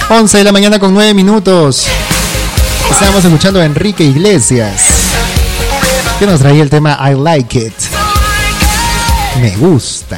11 de la mañana con 9 minutos. Estábamos escuchando a Enrique Iglesias, que nos traía el tema I Like It. Me gusta.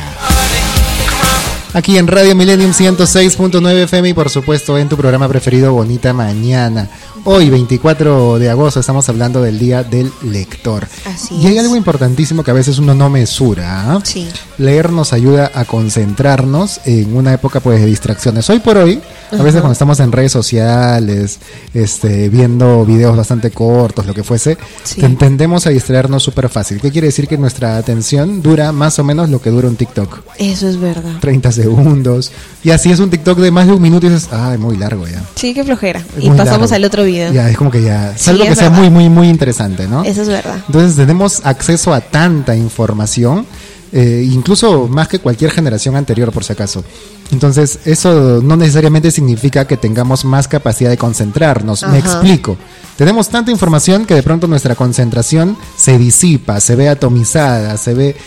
Aquí en Radio Millennium 106.9 FM y por supuesto en tu programa preferido Bonita Mañana. Hoy 24 de agosto estamos hablando del Día del Lector. Así y hay es. algo importantísimo que a veces uno no mesura, ¿eh? Sí. Leer nos ayuda a concentrarnos en una época pues de distracciones. Hoy por hoy, a veces cuando estamos en redes sociales, viendo videos bastante cortos, lo que fuese, Sí. tendemos a distraernos súper fácil. ¿Qué quiere decir? Que nuestra atención dura más o menos lo que dura un TikTok. Eso es verdad. 30 segundos. Y así es un TikTok de más de un minuto y dices, ay, muy largo ya. Sí, qué flojera. Es Y muy pasamos largo. al otro video. Ya, es como que ya, Sí, salvo es que sea verdad. muy, muy, muy interesante, ¿no? Eso es verdad. Entonces tenemos acceso a tanta información, incluso más que cualquier generación anterior, por si acaso. Entonces eso no necesariamente significa que tengamos más capacidad de concentrarnos. Me Ajá. explico. Tenemos tanta información que de pronto nuestra concentración se disipa, se ve atomizada, se ve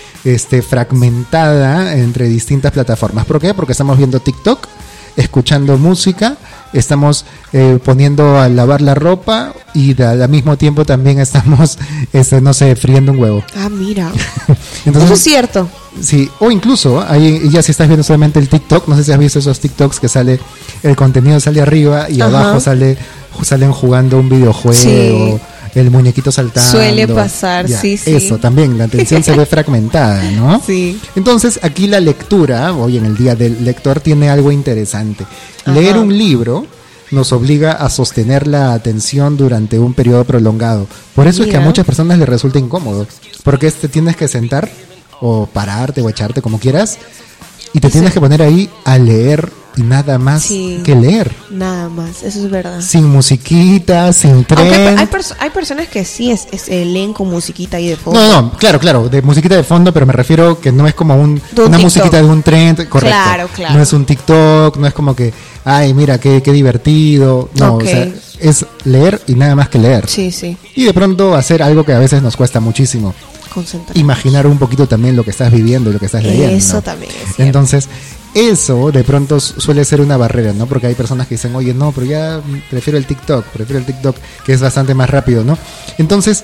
fragmentada entre distintas plataformas. ¿Por qué? Porque estamos viendo TikTok, escuchando música, estamos poniendo a lavar la ropa y al mismo tiempo también estamos, no sé, friendo un huevo. Ah, mira. Entonces, Eso es cierto. sí, o incluso, ahí ya si estás viendo solamente el TikTok, no sé si has visto esos TikToks que sale, el contenido sale arriba y Ajá. abajo salen jugando un videojuego. Sí. El muñequito saltando. Suele pasar, Ya, sí, sí. Eso también, la atención se ve fragmentada, ¿no? Sí. Entonces, aquí la lectura, hoy en el Día del Lector, tiene algo interesante. Leer Ajá. un libro nos obliga a sostener la atención durante un periodo prolongado. Por eso es que a Mira. muchas personas les resulta incómodo, porque te tienes que sentar o pararte o echarte como quieras y te tienes que poner ahí a leer y nada más Sí. que leer. Nada más, eso es verdad. Sin musiquita, sin tren. Aunque hay personas que sí leen con musiquita ahí de fondo. No, claro, de musiquita de fondo, pero me refiero que no es como De un una TikTok. musiquita de un tren, correcto. Claro. No es un TikTok, no es como que, ay, mira, qué divertido. No, Ok. o sea, es leer y nada más que leer. Sí, sí. Y de pronto hacer algo que a veces nos cuesta muchísimo. Concentrar. Imaginar un poquito también lo que estás viviendo y lo que estás leyendo. Eso también es cierto. Entonces, eso de pronto suele ser una barrera, ¿no? Porque hay personas que dicen, oye, no, pero ya prefiero el TikTok, que es bastante más rápido, ¿no? Entonces,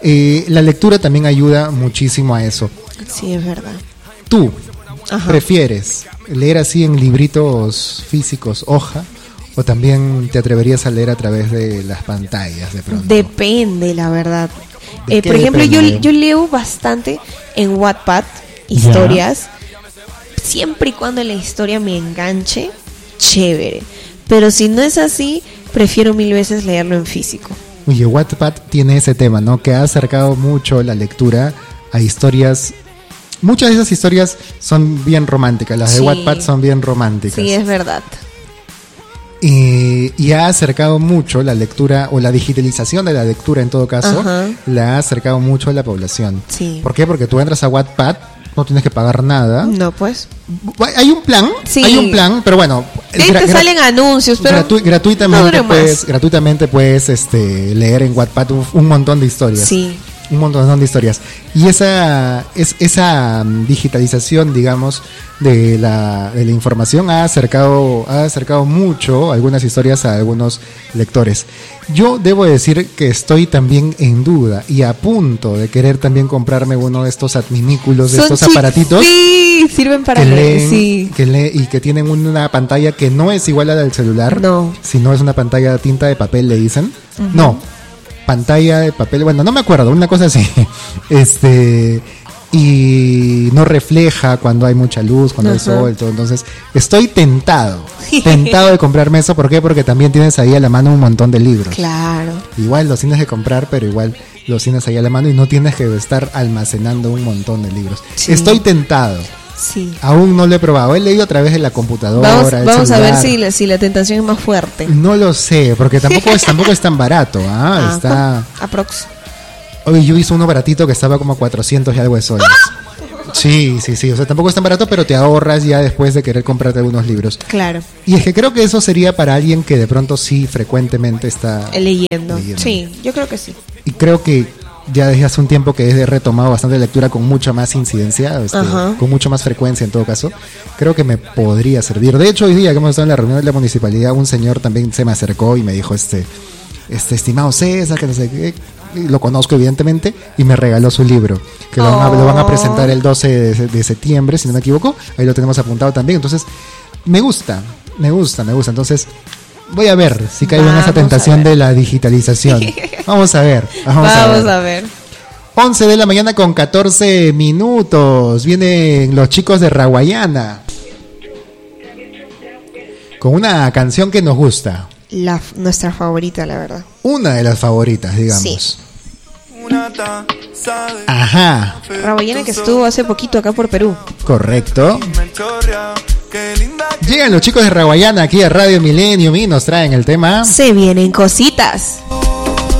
la lectura también ayuda muchísimo a eso. Sí, es verdad. ¿Tú Ajá. prefieres leer así en libritos físicos, hoja, o también te atreverías a leer a través de las pantallas de pronto? Depende, la verdad. ¿De qué Por ejemplo, depende? yo leo bastante en Wattpad historias, siempre y cuando la historia me enganche, chévere. Pero si no es así, prefiero 1000 veces leerlo en físico. Oye, Wattpad tiene ese tema, ¿no? Que ha acercado mucho la lectura a historias. Muchas de esas historias son bien románticas, las de Sí. Wattpad son bien románticas. Sí, es verdad. Y ha acercado mucho la lectura, o la digitalización de la lectura en todo caso, Ajá. la ha acercado mucho a la población. Sí. ¿Por qué? Porque tú entras a Wattpad, no tienes que pagar nada. No, pues. Hay un plan, Sí. pero bueno. De ahí te salen anuncios, pero gratuitamente, no dure más. gratuitamente puedes leer en Wattpad un montón de historias. Sí. Un montón de historias. Y esa digitalización, digamos, de la información ha acercado mucho algunas historias a algunos lectores. Yo debo decir que estoy también en duda y a punto de querer también comprarme uno de estos adminículos, de Son estos aparatitos Sí, sirven para que leer. leen, Sí. que lee y que tienen una pantalla que no es igual a la del celular, No. sino es una pantalla tinta de papel, le dicen. No, pantalla de papel, bueno, no me acuerdo, una cosa así. Y no refleja cuando hay mucha luz, cuando hay Ajá. sol, todo. Entonces, estoy tentado de comprarme eso. ¿Por qué? Porque también tienes ahí a la mano un montón de libros. Claro. Igual los tienes que comprar, pero igual los tienes ahí a la mano y no tienes que estar almacenando un montón de libros. Sí. Estoy tentado. Sí. Aún no lo he probado. He leído a través de la computadora. Vamos a ver celular. si la tentación es más fuerte. No lo sé, porque tampoco es tan barato. Está. Aprox. Oye, yo hice uno baratito que estaba como a 400 y algo de soles. Sí. O sea, tampoco es tan barato, pero te ahorras ya después de querer comprarte algunos libros. Claro. Y es que creo que eso sería para alguien que de pronto sí frecuentemente está Leyendo. leyendo. Sí, yo creo que sí. Y creo que ya desde hace un tiempo que he retomado bastante lectura con mucha más incidencia, con mucho más frecuencia en todo caso. Creo que me podría servir. De hecho, hoy día que hemos estado en la reunión de la municipalidad, un señor también se me acercó y me dijo, estimado César, que no sé qué, lo conozco evidentemente, y me regaló su libro, que lo van a presentar el 12 de septiembre, si no me equivoco. Ahí lo tenemos apuntado también. Entonces, me gusta. Entonces, voy a ver si caigo en esa tentación de la digitalización. Vamos a ver. Vamos a ver. 11 de la mañana con 14 minutos. Vienen los chicos de Raguayana con una canción que nos gusta. Nuestra favorita, la verdad. Una de las favoritas, digamos. Sí. Ajá. Raguayana, que estuvo hace poquito acá por Perú. Correcto. Llegan los chicos de Raguayana aquí a Radio Millennium y nos traen el tema Se vienen cositas.